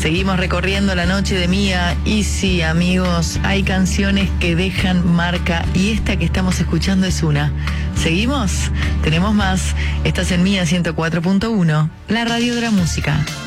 Seguimos recorriendo la noche de Mía. Y sí, amigos, hay canciones que dejan marca y esta que estamos escuchando es una. ¿Seguimos? Tenemos más. Estás en Mía 104.1, la radio de la música.